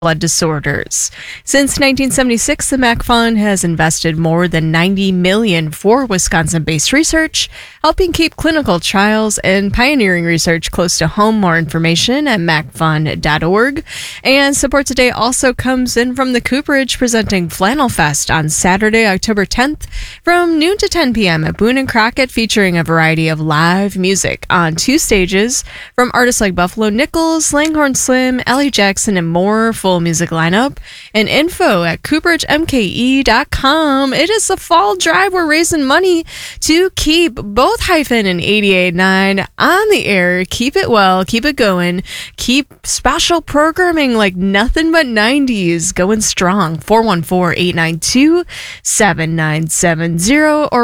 blood disorders. Since 1976, the MAC Fund has invested more than $90 million for Wisconsin-based research, helping keep clinical trials and pioneering research close to home. More information at macfund.org. And support today also comes in from the Cooperage, presenting Flannel Fest on Saturday, October 10th from noon to 10 p.m. at Boone & Crockett, featuring a variety of live music on 2 stages from artists like Buffalo Nichols, Langhorne Slim, Ellie Jackson, and more. Full music lineup and info at cooperagemke.com. It is the fall drive. We're raising money to keep both Hyphen and 88.9 on the air. Keep it well, keep it going, keep special programming like nothing but 90s going strong. 414-892-7970 or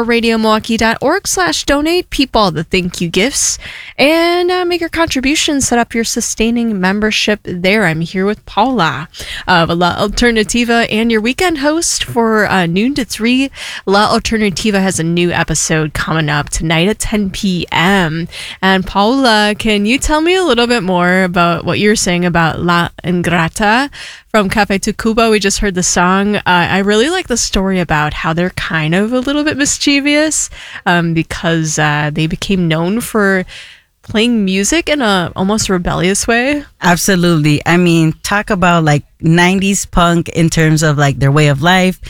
radiomilwaukee.org/donate. People the thank you gifts and make your contributions. Set up your sustaining membership there. I'm here with Paula of La Alternativa and your weekend host for noon to 3. La Alternativa has a new episode coming up tonight at 10 p.m. And Paula, can you tell me a little bit more about what you're saying about La Ingrata from Café Tacuba? We just heard the song. I really like the story about how they're kind of a little bit mischievous because they became known for playing music in a almost rebellious way. Absolutely. I mean, talk about like 90s punk in terms of like their way of life.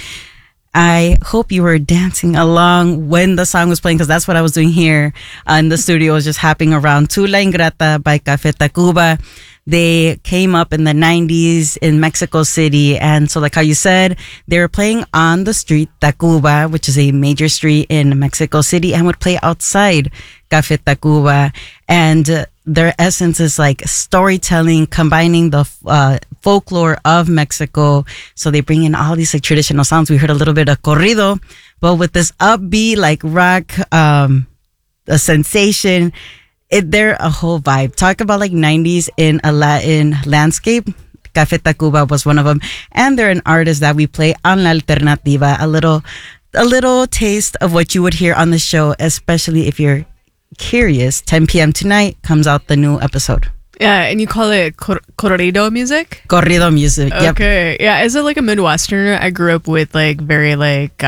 I hope you were dancing along when the song was playing, because that's what I was doing here in the studio. I was just hopping around to La Ingrata by Café Tacuba. They came up in the 90s in Mexico City. And so like how you said, they were playing on the street Tacuba, which is a major street in Mexico City, and would play outside Café Tacuba. And their essence is like storytelling, combining the folklore of Mexico. So they bring in all these like traditional sounds. We heard a little bit of corrido, but with this upbeat like rock, a sensation. They're a whole vibe. Talk about like 90s in a Latin landscape. Café Tacuba was one of them. And they're an artist that we play on La Alternativa. A little taste of what you would hear on the show, especially if you're curious. 10 p.m. tonight comes out the new episode. Yeah, and you call it corrido music? Corrido music, yep. Okay, yeah. Is it like a Midwesterner? I grew up with like very like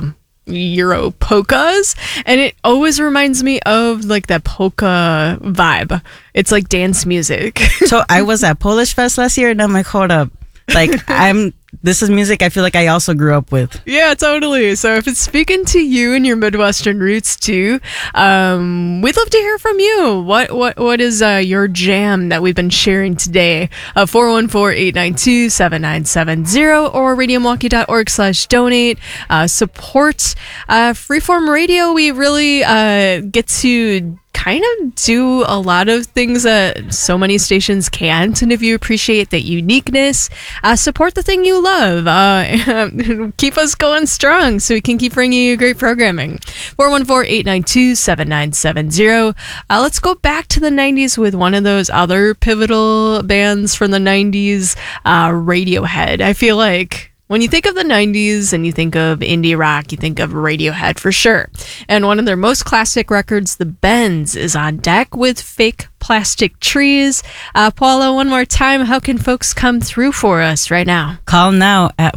Euro polkas, and it always reminds me of like that polka vibe. It's like dance music. So I was at Polish Fest last year, and I'm like, hold up, like this is music I feel like I also grew up with. Yeah, totally. So if it's speaking to you and your Midwestern roots too, we'd love to hear from you. What is your jam that we've been sharing today? 414-892-7970 or radiomilwaukee.org/donate. Support Freeform Radio. We really get to kind of do a lot of things that so many stations can't, and if you appreciate that uniqueness, support the thing you love. Keep us going strong so we can keep bringing you great programming. 414-892-7970. Let's go back to the 90s with one of those other pivotal bands from the 90s, Radiohead. I feel like when you think of the 90s and you think of indie rock, you think of Radiohead for sure. And one of their most classic records, The Bends, is on deck with Fake Plastic Trees. Paula, one more time, how can folks come through for us right now? Call now at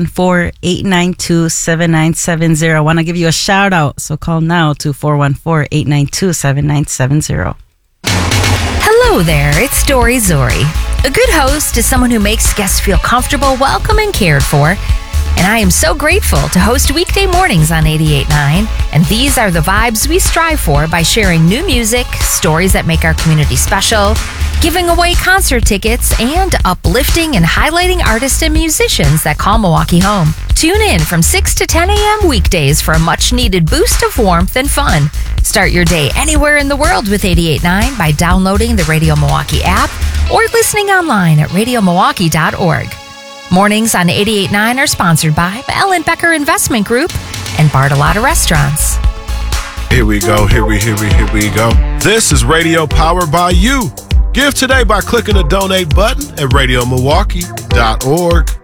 414-892-7970. I want to give you a shout out, so call now to 414-892-7970. Hello there, it's Dory Zori. A good host is someone who makes guests feel comfortable, welcome, and cared for. And I am so grateful to host weekday mornings on 88.9. And these are the vibes we strive for by sharing new music, stories that make our community special, giving away concert tickets, and uplifting and highlighting artists and musicians that call Milwaukee home. Tune in from 6 to 10 a.m. weekdays for a much-needed boost of warmth and fun. Start your day anywhere in the world with 88.9 by downloading the Radio Milwaukee app or listening online at radiomilwaukee.org. Mornings on 88.9 are sponsored by Ellen Becker Investment Group and Bartolotta Restaurants. Here we go. This is Radio powered by you. Give today by clicking the donate button at radiomilwaukee.org.